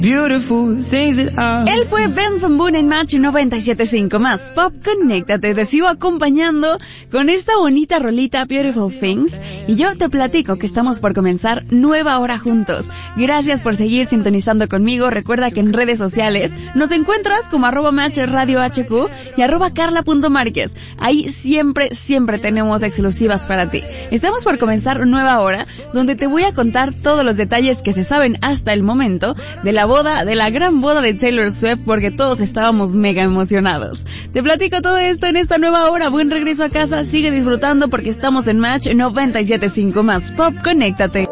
Él fue Benson Boone en Match 97.5 más Pop. Conéctate, te sigo acompañando con esta bonita rolita Beautiful Things y yo te platico que estamos por comenzar nueva hora juntos. Gracias por seguir sintonizando conmigo. Recuerda que en redes sociales nos encuentras como @matchradiohq y @carla.marquez. Ahí siempre tenemos exclusivas para ti. Estamos por comenzar nueva hora donde te voy a contar todos los detalles que se saben hasta el momento de la gran boda de Taylor Swift, porque todos estábamos mega emocionados. Te platico todo esto en esta nueva hora. Buen regreso a casa, sigue disfrutando porque estamos en Match 97.5 más Pop. Conéctate.